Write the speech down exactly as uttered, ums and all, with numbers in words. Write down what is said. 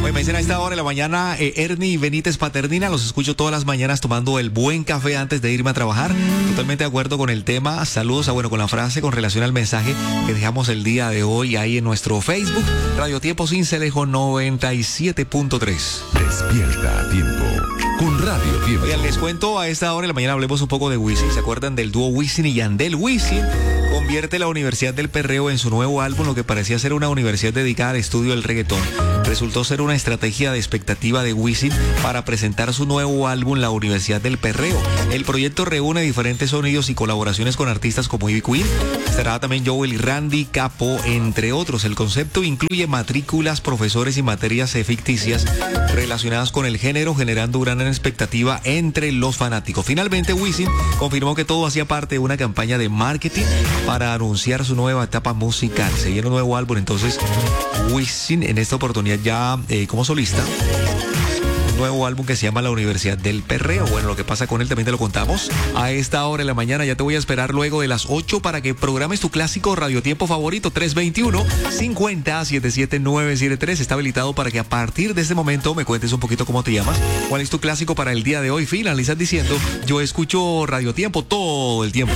Oye, me dicen a esta hora de la mañana, eh, Ernie Benítez Paternina, los escucho todas las mañanas tomando el buen café antes de irme a trabajar. Totalmente de acuerdo con el tema. Saludos, a, bueno, con la frase con relación al mensaje que dejamos el día de hoy ahí en nuestro Facebook, Radio Tiempo Cincelejo noventa y siete punto tres. Despierta a tiempo con Radio Tiempo. Oigan, les cuento a esta hora de la mañana, hablemos un poco de Wisin. ¿Se acuerdan del dúo Wisin y Yandel? Wisin convierte la Universidad del Perreo en su nuevo álbum, lo que parecía ser una universidad dedicada al estudio del reggaetón. Resultó ser una estrategia de expectativa de Wisin para presentar su nuevo álbum, La Universidad del Perreo. El proyecto reúne diferentes sonidos y colaboraciones con artistas como Ivy Queen, estará también Joel y Randy Capo, entre otros. El concepto incluye matrículas, profesores y materias ficticias relacionadas con el género, generando gran expectativa entre los fanáticos. Finalmente, Wisin confirmó que todo hacía parte de una campaña de marketing para anunciar su nueva etapa musical. Se viene un nuevo álbum, entonces Wisin en esta oportunidad ya eh, como solista. Nuevo álbum que se llama La Universidad del Perreo. Bueno, lo que pasa con él también te lo contamos a esta hora de la mañana. Ya te voy a esperar luego de las ocho para que programes tu clásico radiotiempo favorito. Tres veintiuno, cincuenta, setenta y siete, novecientos setenta y tres está habilitado para que a partir de este momento me cuentes un poquito cómo te llamas, cuál es tu clásico para el día de hoy. Finalizas diciendo: yo escucho Radiotiempo todo el tiempo.